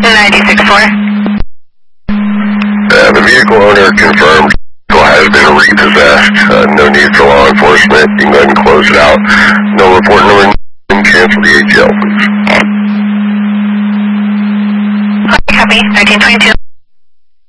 96-4. The vehicle owner confirmed vehicle has been repossessed. No need for law enforcement. You can go ahead and close it out. No report number and cancel the ATL, please. Copy, 1322.